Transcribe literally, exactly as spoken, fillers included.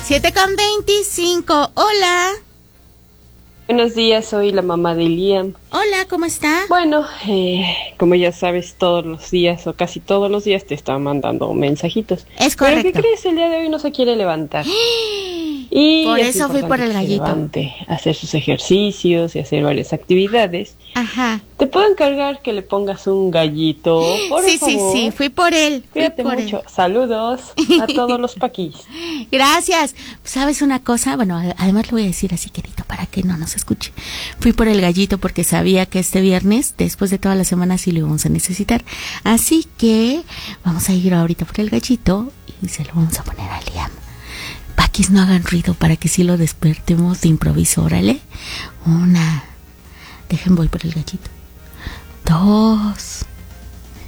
siete con veinticinco. Hola. Buenos días, soy la mamá de Liam. Hola, ¿cómo está? Bueno, eh, como ya sabes, todos los días o casi todos los días te están mandando mensajitos. Es correcto. Pero ¿qué crees? El día de hoy no se quiere levantar. Y por es eso fui por el importante que se gallito. levante, hacer sus ejercicios y hacer varias actividades. Ajá. Te puedo encargar que le pongas un gallito, por sí, favor. sí, sí, fui por él. Fui Cuídate por mucho. él. Saludos a todos los paquis. Gracias. ¿Sabes una cosa? Bueno, además lo voy a decir así, querido, para que no nos escuche. Fui por el gallito porque sabía que este viernes, después de toda la semana, sí lo íbamos a necesitar. Así que vamos a ir ahorita por el gallito y se lo vamos a poner a Liam. Paquis, no hagan ruido para que sí lo despertemos de improviso, órale. Una. Dejen, voy por el gallito. Dos.